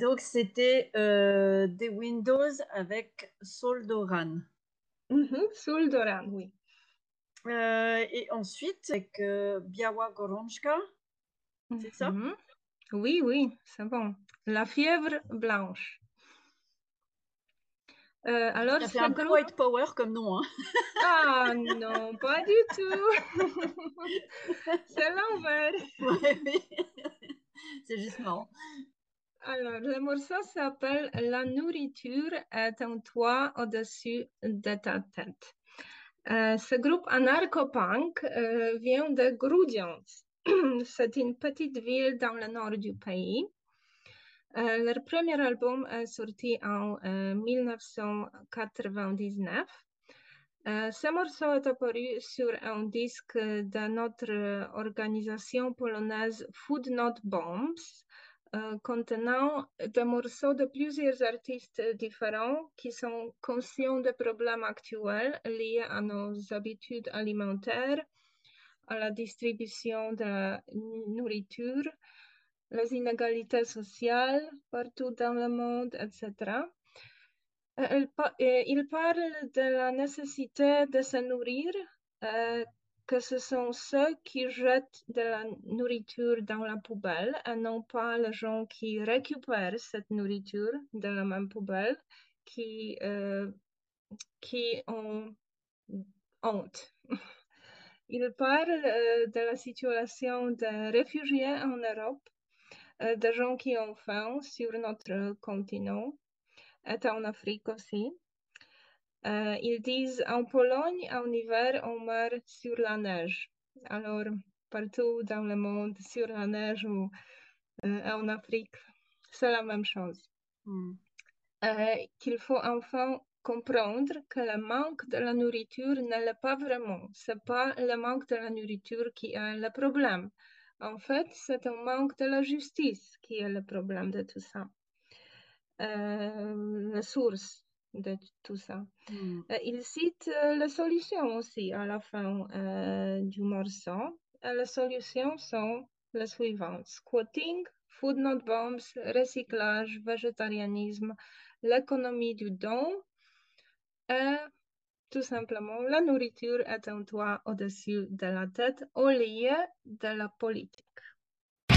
donc, c'était des Windows avec Soldoran. Soldoran, oui. Et ensuite, avec Biała Gorączka, c'est ça? Oui, oui, c'est bon. La fièvre blanche. Alors, Ça fait ce un peu groupe... white power comme nom, hein. Ah non, pas du tout. C'est l'envers. Ouais, oui. C'est juste marrant. Alors, le morceau s'appelle La nourriture est un toit au-dessus de ta tête. Ce groupe anarcho-punk vient de Grudziądz. C'est une petite ville dans le nord du pays. Leur premier album est sorti en 1999. Ce morceau est apparu sur un disque de notre organisation polonaise Food Not Bombs, contenant des morceaux de plusieurs artistes différents qui sont conscients des problèmes actuels liés à nos habitudes alimentaires, à la distribution de la nourriture, les inégalités sociales partout dans le monde, etc. Il parle de la nécessité de se nourrir, que ce sont ceux qui jettent de la nourriture dans la poubelle et non pas les gens qui récupèrent cette nourriture de la même poubelle qui ont honte. Il parle de la situation des réfugiés en Europe, des gens qui ont faim sur notre continent et en Afrique aussi. Ils disent en Pologne, en hiver, on meurt sur la neige. Alors, partout dans le monde, sur la neige ou en Afrique, c'est la même chose. Qu'il faut enfin comprendre que le manque de la nourriture ne l'est pas vraiment. C'est pas le manque de la nourriture qui est le problème. En fait, c'est un manque de la justice qui est le problème de tout ça. La source de tout ça. Il cite les solutions aussi à la fin du morceau. Les solutions sont les suivantes: squatting, food not bombs, recyclage, végétarianisme, l'économie du don et tout simplement la nourriture est un toit au-dessus de la tête au lieu de la politique.